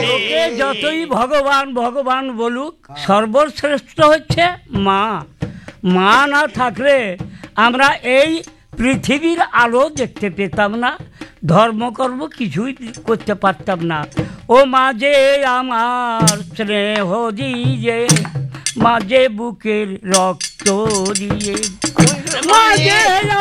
লোকে যতই ভগবান ভগবান বলুক, সর্বশ্রেষ্ঠ হচ্ছে মা। মা না থাকলে আমরা এই পৃথিবীর আলো দেখতে পেতাম না, ধর্মকর্ম কিছুই করতে পারতাম না। ও মা যে আমার স্নেহ দিয়ে, মা যে বুকের রক্ত দিয়ে, মা যে